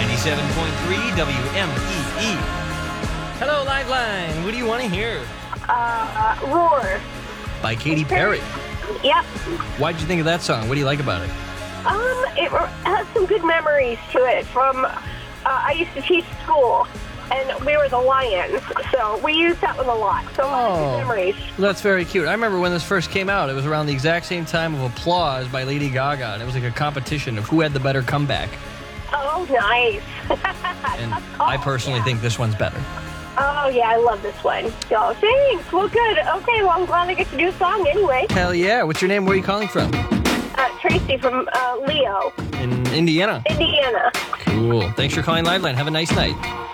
97.3 WMEE. Hello, Liveline. What do you want to hear? Roar. By Katy Perry. Yep. Why'd you think of that song? What do you like about it? It has some good memories to it from, I used to teach school, and we were the Lions, so we used that one a lot. So a lot of good memories. That's very cute. I remember when this first came out, it was around the exact same time of Applause by Lady Gaga, and it was like a competition of who had the better comeback. Oh, nice. And I personally think this one's better. Oh, yeah, I love this one. So, thanks. Well, good. Okay, well, I'm glad I get to do a song anyway. Hell yeah. What's your name? Where are you calling from? Tracy from Leo. In Indiana. Indiana. Cool. Thanks for calling Liveline. Have a nice night.